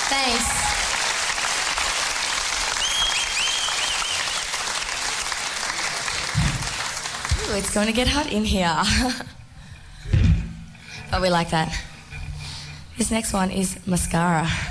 Thanks. Ooh, it's going to get hot in here. But we like that. This next one is Mascara.